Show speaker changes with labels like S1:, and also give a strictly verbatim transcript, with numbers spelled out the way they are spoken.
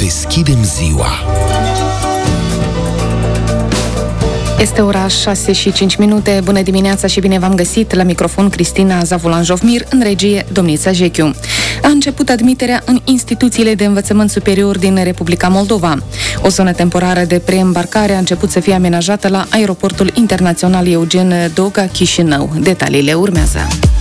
S1: deschidem ziua.
S2: Este ora șase și cinci minute. Bună dimineața și bine v-am găsit. La microfon Cristina Zavulan-Jovmir, în regie Domnița Jechiu. A început admiterea în instituțiile de învățământ superior din Republica Moldova. O zonă temporară de preîmbarcare a început să fie amenajată la aeroportul internațional Eugen Doga Chișinău. Detaliile urmează.